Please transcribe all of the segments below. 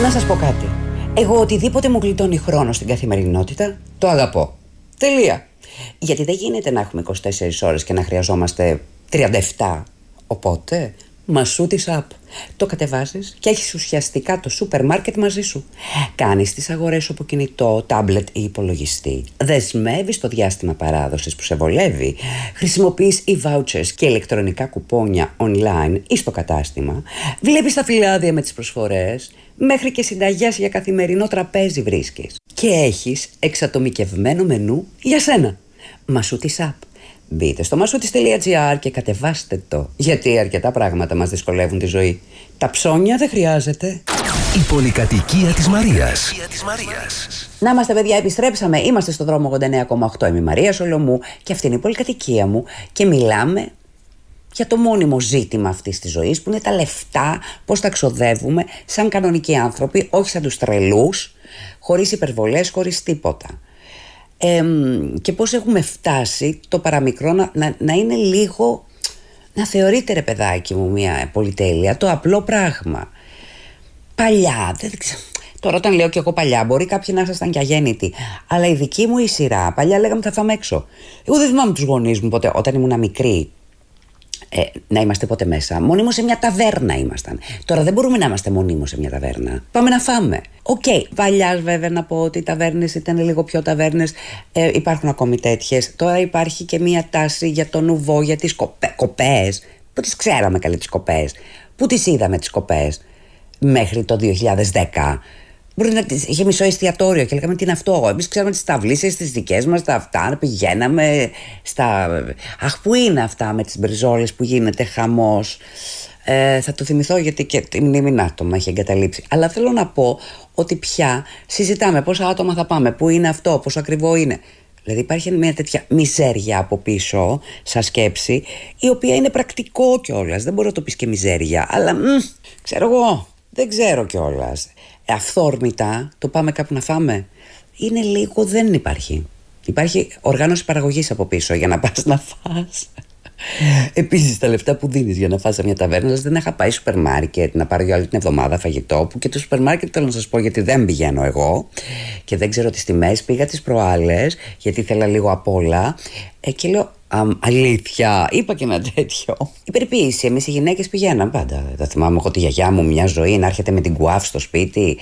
Να σας πω κάτι. Εγώ οτιδήποτε μου γλιτώνει χρόνο στην καθημερινότητα, το αγαπώ. Τελεία. Γιατί δεν γίνεται να έχουμε 24 ώρες και να χρειαζόμαστε 37. Οπότε, Μασούτις App. Το κατεβάζεις και έχεις ουσιαστικά το σούπερ μάρκετ μαζί σου. Κάνεις τις αγορές σου από κινητό, τάμπλετ ή υπολογιστή. Δεσμεύεις το διάστημα παράδοσης που σε βολεύει. Χρησιμοποιείς e-vouchers και ηλεκτρονικά κουπόνια online ή στο κατάστημα. Βλέπεις τα φυλάδια με τις προσφορές. Μέχρι και συνταγές για καθημερινό τραπέζι βρίσκεις. Και έχεις εξατομικευμένο μενού για σένα. Μασούτις App. Μπείτε στο masoutis.gr και κατεβάστε το. Γιατί αρκετά πράγματα μας δυσκολεύουν τη ζωή. Τα ψώνια δεν χρειάζεται. Η πολυκατοικία της Μαρίας. Να είμαστε, παιδιά, επιστρέψαμε. Είμαστε στο δρόμο 89,8. Είμαι η Μαρία Σολομού και αυτή είναι η πολυκατοικία μου. Και μιλάμε για το μόνιμο ζήτημα αυτής της ζωής, που είναι τα λεφτά, πώς τα ξοδεύουμε σαν κανονικοί άνθρωποι, όχι σαν τους τρελούς, χωρίς υπερβολές, χωρίς τίποτα. Και πώς έχουμε φτάσει το παραμικρό να είναι λίγο, να θεωρείται, ρε παιδάκι μου, μια πολυτέλεια, το απλό πράγμα. Παλιά, δεν ξέρω. Τώρα όταν λέω και εγώ παλιά, μπορεί κάποιοι να ήσασταν και αγέννητοι, αλλά η δική μου η σειρά, παλιά λέγαμε θα φάμε έξω. Εγώ δεν θυμάμαι τους γονείς μου ποτέ, όταν ήμουν μικρή, να είμαστε ποτέ μέσα. Μονίμως σε μια ταβέρνα ήμασταν. Τώρα δεν μπορούμε να είμαστε μονίμως σε μια ταβέρνα. Πάμε να φάμε. Οκ, παλιά βέβαια να πω ότι οι ταβέρνες ήταν λίγο πιο ταβέρνες. Υπάρχουν ακόμη τέτοιες. Τώρα υπάρχει και μια τάση για το νουβό, για τις κοπές. Πού τις ξέραμε καλή τις κοπές? Πού τις είδαμε τις κοπές μέχρι το 2010? Μπορεί να είχε μισό εστιατόριο και λέγαμε τι είναι αυτό. Εμείς ξέραμε τις ταυλίσεις, τις δικές μας, τα αυτά. Πηγαίναμε στα. Αχ, πού είναι αυτά με τις μπριζόλες που γίνεται χαμός. Θα το θυμηθώ γιατί και η μνήμη να το με έχει εγκαταλείψει. Αλλά θέλω να πω ότι πια συζητάμε πόσα άτομα θα πάμε, πού είναι αυτό, πόσο ακριβό είναι. Δηλαδή υπάρχει μια τέτοια μιζέρια από πίσω, σαν σκέψη, η οποία είναι πρακτικό κιόλας. Δεν μπορεί να το πεις και μιζέρια, αλλά ξέρω εγώ, δεν ξέρω κιόλας. Αυθόρμητα το πάμε κάπου να φάμε, είναι λίγο, δεν υπάρχει. Υπάρχει οργάνωση παραγωγής από πίσω για να πας να φας. Επίσης τα λεφτά που δίνεις για να φας σε μια ταβέρνα, δεν είχα πάει σούπερ μάρκετ να πάρω για όλη την εβδομάδα φαγητό, που και το σούπερ μάρκετ θέλω να σας πω γιατί δεν πηγαίνω εγώ και δεν ξέρω τις τιμές. Πήγα τις προάλλες γιατί ήθελα λίγο απ' όλα και λέω αλήθεια, είπα και ένα τέτοιο. Η περιποίηση, εμείς οι γυναίκες πηγαίναμε πάντα. Θα θυμάμαι εγώ τη γιαγιά μου μια ζωή να έρχεται με την κουάφ στο σπίτι,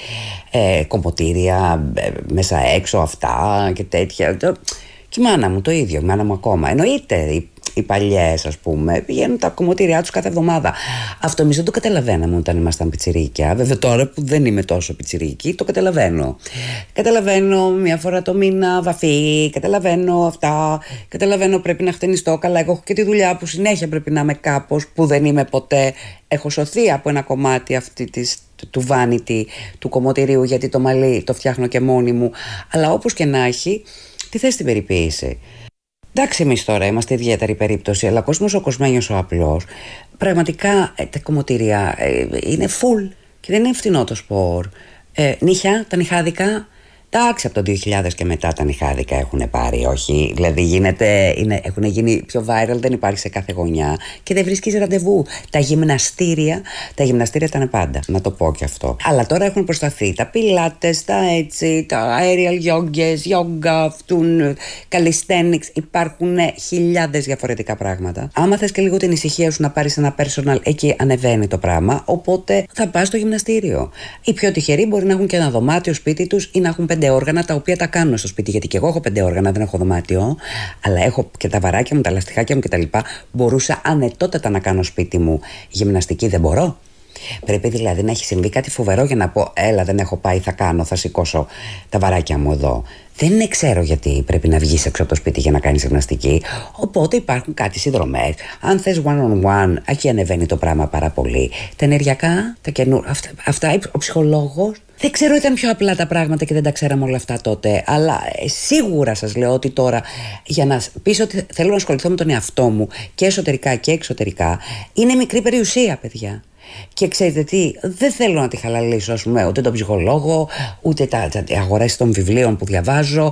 κομποτήρια μέσα έξω αυτά και τέτοια. Και η μάνα μου το ίδιο, η μάνα μου ακόμα. Εννοείται οι παλιές, ας πούμε, πηγαίνουν τα κομμωτήριά τους κάθε εβδομάδα. Αυτό εμείς δεν το καταλαβαίναμε όταν ήμασταν πιτσιρίκια. Βέβαια, τώρα που δεν είμαι τόσο πιτσιρίκη, το καταλαβαίνω. Καταλαβαίνω μια φορά το μήνα βαφή, καταλαβαίνω αυτά. Καταλαβαίνω πρέπει να χτενιστώ καλά. Εγώ έχω και τη δουλειά που συνέχεια πρέπει να είμαι κάπως, που δεν είμαι ποτέ. Έχω σωθεί από ένα κομμάτι αυτή του vanity, του κομμωτηρίου, γιατί το μαλλί το φτιάχνω και μόνη μου. Αλλά όπως και να έχει, τι θες την περιποίηση. Εντάξει, εμείς τώρα είμαστε ιδιαίτερη περίπτωση, αλλά ο κόσμος ο κοσμένιος ο απλός, πραγματικά τα κομμωτήρια είναι full και δεν είναι φθηνό το σπορ. Νύχια, τα νυχάδικα, εντάξει, από το 2000 και μετά τα νυχάδικα έχουν πάρει, όχι, δηλαδή έχουν γίνει πιο viral, δεν υπάρχει σε κάθε γωνιά και δεν βρίσκεις ραντεβού. Τα γυμναστήρια ήταν πάντα, να το πω και αυτό. Αλλά τώρα έχουν προσταθεί τα πιλάτες, τα έτσι, τα aerial yogas, yoga, calisthenics, υπάρχουν χιλιάδες διαφορετικά πράγματα. Άμα θες και λίγο την ησυχία σου να πάρεις ένα personal, εκεί ανεβαίνει το πράγμα, οπότε θα πας στο γυμναστήριο. Οι πιο τυχεροί μπορεί να έχουν και ένα δωμάτιο σπίτι τους ή να έχουν 5 όργανα τα οποία τα κάνουν στο σπίτι. Γιατί και εγώ έχω 5 όργανα, δεν έχω δωμάτιο, αλλά έχω και τα βαράκια μου, τα λαστιχάκια μου κτλ. Μπορούσα ανετότατα να κάνω σπίτι μου γυμναστική, δεν μπορώ. Πρέπει δηλαδή να έχει συμβεί κάτι φοβερό για να πω έλα, δεν έχω πάει, θα κάνω, θα σηκώσω τα βαράκια μου εδώ. Δεν ξέρω γιατί πρέπει να βγεις έξω από το σπίτι για να κάνεις γυμναστική. Οπότε υπάρχουν κάτι συνδρομές. Αν θες one-on-one, εκεί ανεβαίνει το πράγμα πάρα πολύ. Τα ενεργειακά, τα καινούργια. Αυτά, ο ψυχολόγος. Δεν ξέρω, ήταν πιο απλά τα πράγματα και δεν τα ξέραμε όλα αυτά τότε. Αλλά σίγουρα σας λέω ότι τώρα, για να πεις ότι θέλω να ασχοληθώ με τον εαυτό μου και εσωτερικά και εξωτερικά, είναι μικρή περιουσία, παιδιά. Και ξέρετε τι, δεν θέλω να τη χαλαλίσω, ας πούμε, ούτε τον ψυχολόγο, ούτε τα αγορές των βιβλίων που διαβάζω,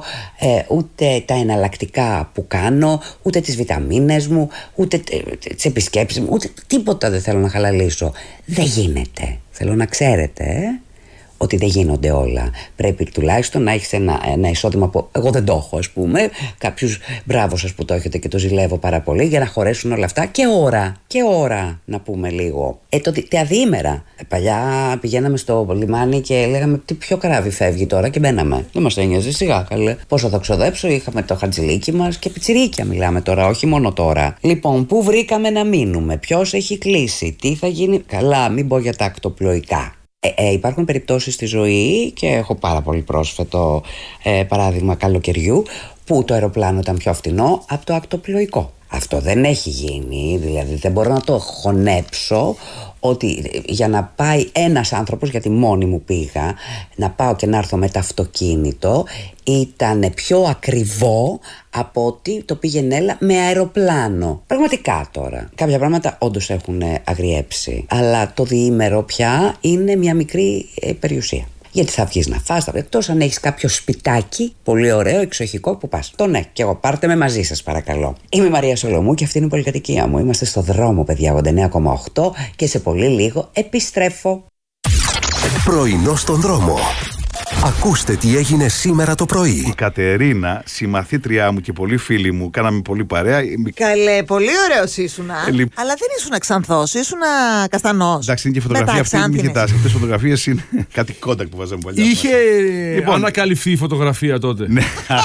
ούτε τα εναλλακτικά που κάνω, ούτε τις βιταμίνες μου, ούτε τις επισκέψεις μου, ούτε τίποτα δεν θέλω να χαλαλίσω. Δεν γίνεται. Θέλω να ξέρετε ότι δεν γίνονται όλα. Πρέπει τουλάχιστον να έχεις ένα εισόδημα που εγώ δεν το έχω, ας πούμε. Κάποιους μπράβο σας που το έχετε και το ζηλεύω πάρα πολύ, για να χωρέσουν όλα αυτά. Και ώρα να πούμε λίγο. Τα διήμερα. Παλιά πηγαίναμε στο λιμάνι και λέγαμε τι πιο καράβι φεύγει τώρα και μπαίναμε. Δεν μας ένοιαζε, σιγά καλέ. Πόσο θα ξοδέψω, είχαμε το χατζηλίκι μας και πιτσιρίκια μιλάμε τώρα, όχι μόνο τώρα. Λοιπόν, πού βρήκαμε να μείνουμε, ποιος έχει κλείσει, τι θα γίνει. Καλά, μην πω για τα ακτοπλοϊκά. Υπάρχουν περιπτώσεις στη ζωή και έχω πάρα πολύ πρόσφατο παράδειγμα καλοκαιριού που το αεροπλάνο ήταν πιο φθηνό από το ακτοπλοϊκό. Αυτό δεν έχει γίνει, δηλαδή δεν μπορώ να το χωνέψω ότι για να πάει ένας άνθρωπος, γιατί μόνη μου πήγα, να πάω και να έρθω με το αυτοκίνητο ήταν πιο ακριβό από ότι το πήγαινε έλα με αεροπλάνο. Πραγματικά τώρα. Κάποια πράγματα όντως έχουν αγριέψει, αλλά το διήμερο πια είναι μια μικρή περιουσία. Γιατί θα βγεις να φας, εκτός αν έχεις κάποιο σπιτάκι πολύ ωραίο, εξοχικό που πας. Το ναι, και εγώ πάρτε με μαζί σας παρακαλώ. Είμαι η Μαρία Σολομού και αυτή είναι η πολυκατοικία μου. Είμαστε στο δρόμο, παιδιά, 89,8 και σε πολύ λίγο επιστρέφω. Πρωινό στον δρόμο. Ακούστε τι έγινε σήμερα το πρωί. Η Κατερίνα, συμμαθήτριά μου και πολύ φίλη μου, κάναμε πολύ παρέα. Καλέ, πολύ ωραίος ήσουνα. Αλλά δεν ήσουνα ξανθός, ήσουνα καστανός. Εντάξει, είναι και η φωτογραφία αυτή. Μην κοιτάς. Αυτές οι φωτογραφίες είναι κάτι κόντακ που βάζαμε παλιά. Είχε ανακαλυφθεί η φωτογραφία τότε. Ναι.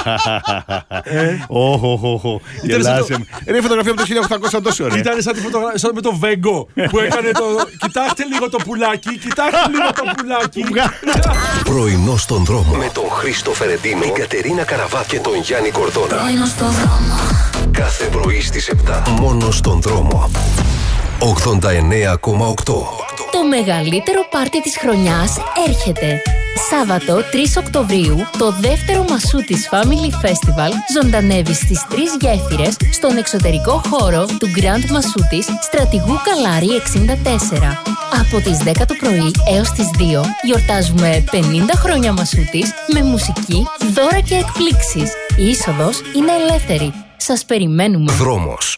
Γελάσαι. Είναι η φωτογραφία από το 1800 τόσο ωραία. Ήταν σαν με το Βέγκο που έκανε το. Κοιτάξτε λίγο το πουλάκι, κοιτάξτε λίγο το πουλάκι. Πρωινό στον δρόμο. Με τον Χρήστο Φερεντίνο, την Κατερίνα Καραβά και τον Γιάννη Κορδόνα. Πρωινό στον δρόμο. Κάθε πρωί στις 7. Μόνο στον δρόμο. 89,8. Το μεγαλύτερο πάρτι της χρονιάς έρχεται. Σάββατο 3 Οκτωβρίου, το δεύτερο Μασούτης Family Festival ζωντανεύει στις 3 γέφυρες στον εξωτερικό χώρο του Grand Μασούτης Στρατηγού Καλάρη 64. Από τις 10 το πρωί έως τις 2 γιορτάζουμε 50 χρόνια Μασούτης με μουσική, δώρα και εκπλήξεις. Η είσοδος είναι ελεύθερη. Σας περιμένουμε. Δρόμος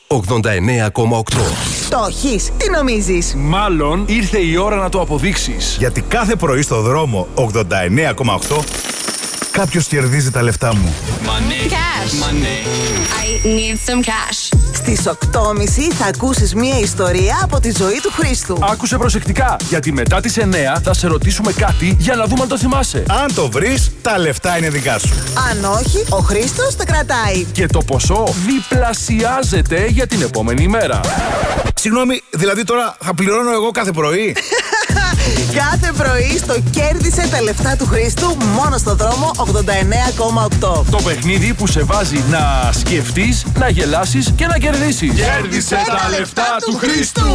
89,8. Το έχεις, τι νομίζεις? Μάλλον ήρθε η ώρα να το αποδείξεις. Γιατί κάθε πρωί στο δρόμο 89,8 κάποιος κερδίζει τα λεφτά μου. Cash. I need some cash. Στις 8.30 θα ακούσεις μια ιστορία από τη ζωή του Χρήστου. Άκουσε προσεκτικά, γιατί μετά τις 9 θα σε ρωτήσουμε κάτι για να δούμε αν το θυμάσαι. Αν το βρεις, τα λεφτά είναι δικά σου. Αν όχι, ο Χρήστος τα κρατάει. Και το ποσό διπλασιάζεται για την επόμενη μέρα. Συγγνώμη, δηλαδή τώρα θα πληρώνω εγώ κάθε πρωί? Κάθε πρωί στο Κέρδισε τα λεφτά του Χρήστου μόνο στο δρόμο 89,8. Το παιχνίδι που σε βάζει να σκεφτείς, να γελάσεις και να κερδίσεις. Κέρδισε τα λεφτά του Χρήστου!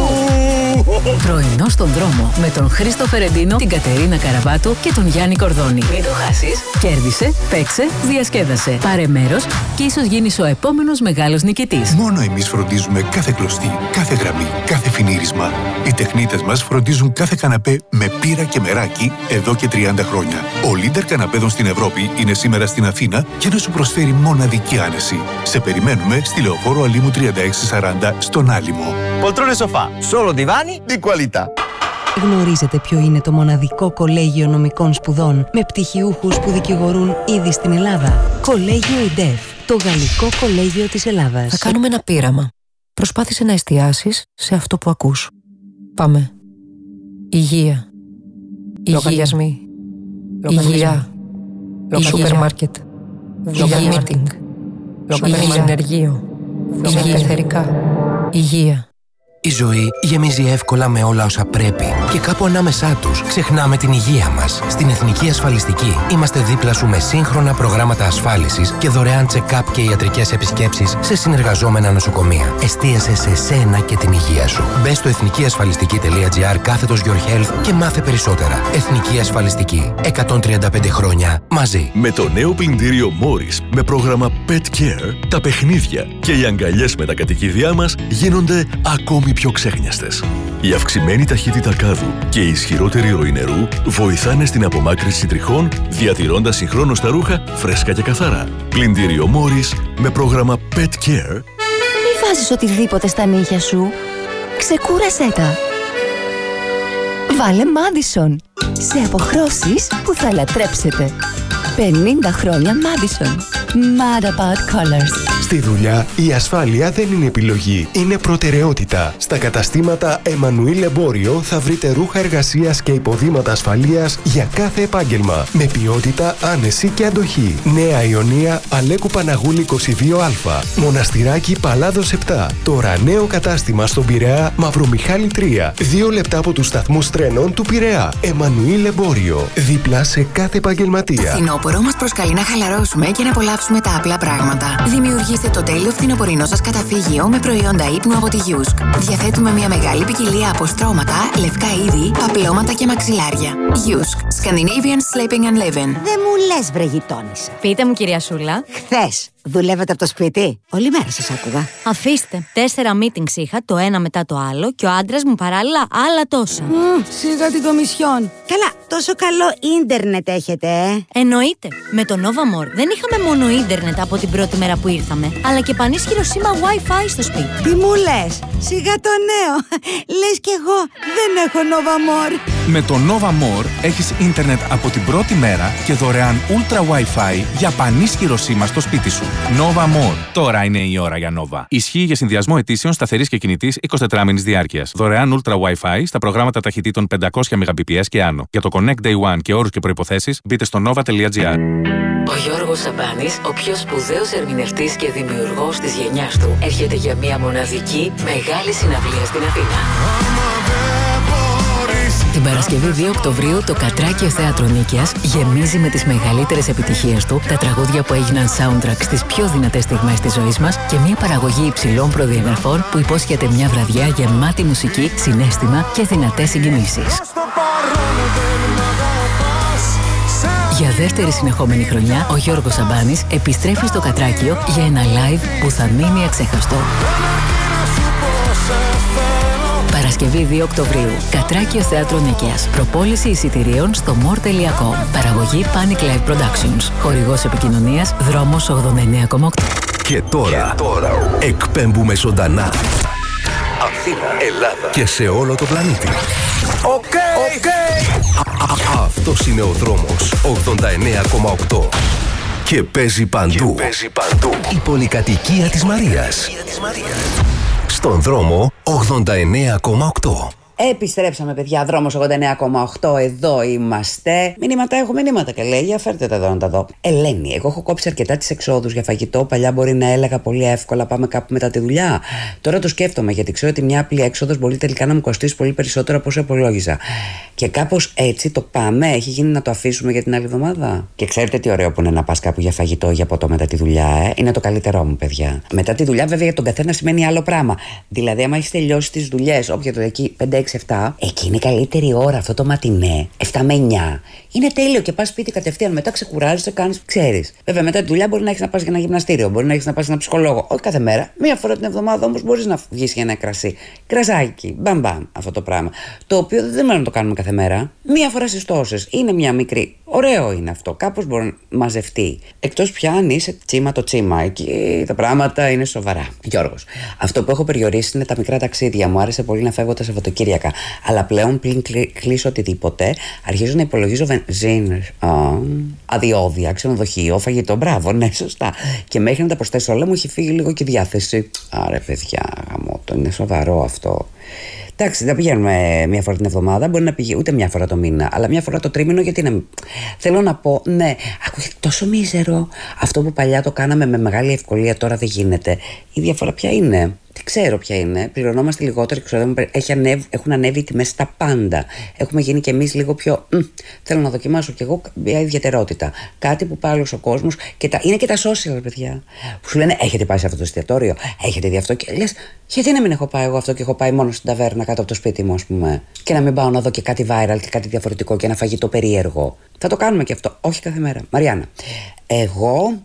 Πρωινό στον δρόμο με τον Χρήστο Φερεντίνο, την Κατερίνα Καραβάτου και τον Γιάννη Κορδόνη. Μην το χάσεις. Κέρδισε, παίξε, διασκέδασε. Πάρε μέρος και ίσως γίνεις ο επόμενος μεγάλος νικητής. Μόνο εμείς φροντίζουμε κάθε κλωστή, κάθε γραμμή, κάθε φινίρισμα. Οι τεχνίτες μας φροντίζουν κάθε καναπέ με πύρα και μεράκι εδώ και 30 χρόνια. Ο Λίντερ καναπέδων στην Ευρώπη είναι σήμερα στην Αθήνα για να σου προσφέρει μοναδική άνεση. Σε περιμένουμε στη Λεωφόρο Αλήμου 3640 στον Άλυμο. Poltrone sofà, solo divani di qualità. Γνωρίζετε ποιο είναι το μοναδικό κολέγιο νομικών σπουδών με πτυχιούχους που δικηγορούν ήδη στην Ελλάδα? Κολέγιο ΙΝΤΕΦ, το γαλλικό κολέγιο της Ελλάδας. Θα κάνουμε ένα πείραμα. Προσπάθησε να εστιάσεις σε αυτό που ακούς. Πάμε. Υγεία. Λογαριασμοί. Υγεία. Σούπερ μάρκετ. Μίτινγκ. Ενεργείο. Πεθερικά. Υγεία. Η ζωή γεμίζει εύκολα με όλα όσα πρέπει και κάπου ανάμεσά τους ξεχνάμε την υγεία μας. Στην Εθνική Ασφαλιστική είμαστε δίπλα σου με σύγχρονα προγράμματα ασφάλισης και δωρεάν check-up και ιατρικές επισκέψεις σε συνεργαζόμενα νοσοκομεία. Εστίασε σε σένα και την υγεία σου. Μπες στο εθνικιασφαλιστική.gr/Your Health και μάθε περισσότερα. Εθνική Ασφαλιστική. 135 χρόνια μαζί. Με το νέο πλυντήριο Morris με πρόγραμμα Pet Care, τα παιχνίδια και οι αγκαλιές με τα κατοικίδια μας γίνονται ακόμη πιο ξέχνιαστες. Η αυξημένη ταχύτητα κάδου και η ισχυρότερη ροή νερού βοηθάνε στην απομάκρυνση τριχών, διατηρώντας συγχρόνως τα ρούχα φρέσκα και καθαρά. Πλυντήριο Morris με πρόγραμμα Pet Care. Μη βάζεις οτιδήποτε στα νύχια σου. Ξεκούρασέ τα. βάλε Madison. Σε αποχρώσεις που θα λατρέψετε. 50 χρόνια Madison. Mad about colors. Στη δουλειά η ασφάλεια δεν είναι επιλογή, είναι προτεραιότητα. Στα καταστήματα Emmanuel Εμπόριο θα βρείτε ρούχα εργασίας και υποδήματα ασφαλείας για κάθε επάγγελμα. Με ποιότητα, άνεση και αντοχή. Νέα Ιωνία, Αλέκου Παναγούλη 22Α. Μοναστηράκι Παλάδος 7. Τώρα νέο κατάστημα στον Πειραιά, Μαυρομιχάλη 3. 2 λεπτά από τους σταθμούς τρένων του Πειραιά. Emmanuel Εμπόριο. Δίπλα σε κάθε επαγγελματία. Το φθινόπωρο μας προσκαλεί να χαλαρώσουμε και να απολαύσουμε τα απλά πράγματα. Δημιουργήστε το τέλειο φθινοπορεινό σας καταφύγιο με προϊόντα ύπνου από τη Yusk. Διαθέτουμε μια μεγάλη ποικιλία από στρώματα, λευκά είδη, παπλώματα και μαξιλάρια. Yusk. Scandinavian Sleeping and Living. Δεν μου λες, βρε γειτόνισσα. Πείτε μου, κυρία Σούλα. Χθες δουλεύετε από το σπίτι? Όλη μέρα σας άκουγα. Αφήστε. 4 meetings είχα, το ένα μετά το άλλο, και ο άντρας μου παράλληλα άλλα τόσα. Σιγά την κομισιόν. Καλά, τόσο καλό ίντερνετ έχετε, Εννοείται. Με το Nova More δεν είχαμε μόνο ίντερνετ από την πρώτη μέρα που ήρθαμε, αλλά και πανίσχυρο σήμα Wi-Fi στο σπίτι. Τι μου λες? Σιγά το νέο. Λες κι εγώ δεν έχω Nova More. Με το Nova More έχεις ίντερνετ από την πρώτη μέρα και δωρεάν Ultra Wi-Fi για πανίσχυρο σήμα στο σπίτι σου. Nova More. Τώρα είναι η ώρα για Nova. Ισχύει για συνδυασμό ετήσεων σταθερής και κινητής 24μηνης διάρκειας. Δωρεάν Ultra Wi-Fi στα προγράμματα ταχυτήτων 500 Mbps και άνω. Για το Connect Day One και όρους και προϋποθέσεις μπείτε στο nova.gr. Ο Γιώργος Σαμπάνης, ο πιο σπουδαίος ερμηνευτής και δημιουργός της γενιάς του, έρχεται για μια μοναδική μεγάλη συναυλία στην Αθήνα. Την Παρασκευή 2 Οκτωβρίου το Κατράκιο Θέατρο Νίκαιας γεμίζει με τις μεγαλύτερες επιτυχίες του, τα τραγούδια που έγιναν soundtrack στις πιο δυνατές στιγμές της ζωής μας και μια παραγωγή υψηλών προδιαγραφών που υπόσχεται μια βραδιά γεμάτη μουσική, συναίσθημα και δυνατές συγκινήσεις. Για δεύτερη συνεχόμενη χρονιά, ο Γιώργος Σαμπάνης επιστρέφει στο Κατράκιο για ένα live που θα μείνει αξέχαστο. Παρασκευή 2 Οκτωβρίου. Κατράκιο Θέατρο Νίκαιας. Προπόληση εισιτηρίων στο more.com. Παραγωγή Panic Live Productions. Χορηγός επικοινωνίας Δρόμος 89,8. Και τώρα εκπέμπουμε ζωντανά. Αθήνα, Ελλάδα και σε όλο το πλανήτη. Αυτός είναι ο δρόμος 89,8. Και παίζει παντού. Η πολυκατοικία της Μαρίας. Στον δρόμο 89,8. Επιστρέψαμε, παιδιά. Δρόμος 89,8. Εδώ είμαστε. Μηνύματα έχω, μηνύματα και λέει: για φέρτε τα εδώ να τα δω. Ελένη, εγώ έχω κόψει αρκετά τις εξόδους για φαγητό. Παλιά μπορεί να έλεγα πολύ εύκολα πάμε κάπου μετά τη δουλειά. Τώρα το σκέφτομαι γιατί ξέρω ότι μια απλή έξοδος μπορεί τελικά να μου κοστίσει πολύ περισσότερο από όσο υπολόγιζα. Και κάπως έτσι το πάμε έχει γίνει να το αφήσουμε για την άλλη εβδομάδα. Και ξέρετε τι ωραίο που είναι να πας κάπου για φαγητό ή για ποτό μετά τη δουλειά, Είναι το καλύτερό μου, παιδιά. Μετά τη δουλειά, βέβαια, για τον καθένα σημαίνει άλλο πράγμα. Δηλαδή, άμα έχει τελειώσει τις δουλειές, όποια το εκεί 5-6-7, εκεί είναι η καλύτερη ώρα αυτό το ματινέ, 7 με 9. Είναι τέλειο και πας σπίτι κατευθείαν. Μετά ξεκουράζεσαι, κάνεις, ξέρεις. Βέβαια, μετά τη δουλειά μπορεί να έχεις να πας για ένα γυμναστήριο, μπορεί να έχεις να πας για ένα ψυχολόγο. Όχι κάθε μέρα. Μία φορά την εβδομάδα όμως μπορείς να βγεις για ένα κρασί. Κρασάκι, μπαμπαμ, αυτό το πράγμα. Το οποίο δεν πρέπει να το κάνουμε κάθε μέρα. Μία φορά στις τόσες. Είναι μια μικρή. Ωραίο είναι αυτό. Κάπως μπορεί να μαζευτεί. Εκτός πια αν είσαι τσίμα το τσίμα. Εκεί τα πράγματα είναι σοβαρά. Γιώργος. Αυτό που έχω περιορίσει είναι τα μικρά ταξίδια. Μου άρεσε πολύ να φεύγω τα Σαββατοκύριακα. Αλλά πλέον πριν κλείσω οτιδήποτε, αρχίζω να υπολογίζω βενζίνες, αδειόδια, ξενοδοχείο, φαγητό. Μπράβο, ναι, σωστά. Και μέχρι να τα προσθέσω όλα μου έχει φύγει λίγο και η διάθεση. Άρα, παιδιά, γαμώτο, είναι σοβαρό αυτό. Εντάξει, δεν πηγαίνουμε μία φορά την εβδομάδα, μπορεί να πηγαίνει ούτε μία φορά το μήνα, αλλά μία φορά το τρίμηνο, γιατί να. Θέλω να πω, ναι, ακούγεται τόσο μίζερο. Αυτό που παλιά το κάναμε με μεγάλη ευκολία, τώρα δεν γίνεται. Η διαφορά ποια είναι? Δεν ξέρω ποια είναι. Πληρωνόμαστε λιγότερο και έχουν ανέβει οι τιμές στα πάντα. Έχουμε γίνει κι εμείς λίγο πιο. Θέλω να δοκιμάσω κι εγώ μια ιδιαιτερότητα. Κάτι που πάει όλος ο κόσμος. Είναι και τα social, παιδιά. Που σου λένε: έχετε πάει σε αυτό το εστιατόριο, έχετε δει αυτό. Και λες: γιατί να μην έχω πάει εγώ αυτό και έχω πάει μόνο στην ταβέρνα κάτω από το σπίτι μου, ας πούμε. Και να μην πάω να δω και κάτι viral και κάτι διαφορετικό και ένα φαγητό περίεργο. Θα το κάνουμε και αυτό. Όχι κάθε μέρα. Μαριάννα. Εγώ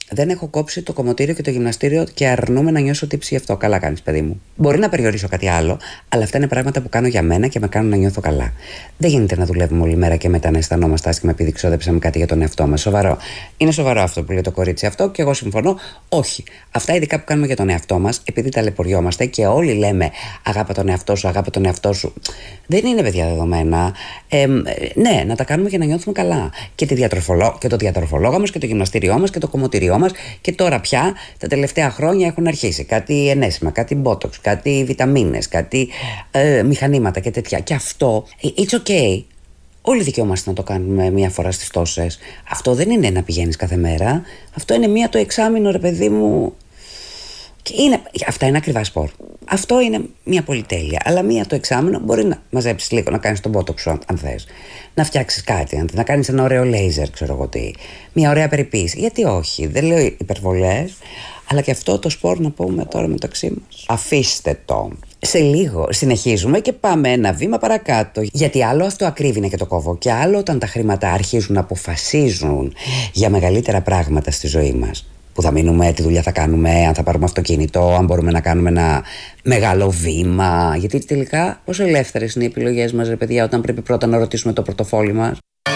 Δεν έχω κόψει το κομμωτήριο και το γυμναστήριο και αρνούμαι να νιώσω τύψη γι' αυτό. Καλά κάνεις, παιδί μου. Μπορεί να περιορίσω κάτι άλλο, αλλά αυτά είναι πράγματα που κάνω για μένα και με κάνουν να νιώθω καλά. Δεν γίνεται να δουλεύουμε όλη μέρα και μετά να αισθανόμαστε άσχημα επειδή ξόδεψαμε κάτι για τον εαυτό μας. Σοβαρό. Είναι σοβαρό αυτό που λέει το κορίτσι αυτό και εγώ συμφωνώ. Όχι. Αυτά ειδικά που κάνουμε για τον εαυτό μας, επειδή ταλαιπωριόμαστε και όλοι λέμε αγάπα τον εαυτό σου, αγάπα τον εαυτό σου. Δεν είναι, παιδιά, δεδομένα. Ναι, να τα κάνουμε για να νιώθουμε καλά. Και το διατροφολόγο μας και το γυμναστήριό μας και το κομμωτήριό μας. Και τώρα πια τα τελευταία χρόνια έχουν αρχίσει κάτι ενέσιμα, κάτι μπότοξ, κάτι βιταμίνες, κάτι μηχανήματα και τέτοια. Και αυτό, it's okay. Όλοι δικαιούμαστε να το κάνουμε μία φορά στις τόσες. Αυτό δεν είναι να πηγαίνεις κάθε μέρα. Αυτό είναι μία το εξάμηνο, ρε παιδί μου. Και αυτά είναι ακριβά σπορ. Αυτό είναι μια πολυτέλεια. Αλλά μία το εξάμηνο μπορεί να μαζέψεις λίγο, να κάνεις τον μπότοξ σου, αν θες. Να φτιάξεις κάτι, να κάνεις ένα ωραίο λέιζερ, ξέρω εγώ τι. Μια ωραία περιποίηση. Γιατί όχι, δεν λέω υπερβολές. Αλλά και αυτό το σπορ να πούμε τώρα μεταξύ μας. Αφήστε το. Σε λίγο συνεχίζουμε και πάμε ένα βήμα παρακάτω. Γιατί άλλο αυτό ακρίβει και το κόβω. Και άλλο όταν τα χρήματα αρχίζουν να αποφασίζουν για μεγαλύτερα πράγματα στη ζωή μας. Που θα μείνουμε, τι δουλειά θα κάνουμε, αν θα πάρουμε αυτοκίνητο, αν μπορούμε να κάνουμε ένα μεγάλο βήμα. Γιατί τελικά πόσο ελεύθερες είναι οι επιλογές μας, ρε παιδιά, όταν πρέπει πρώτα να ρωτήσουμε το πορτοφόλι μας.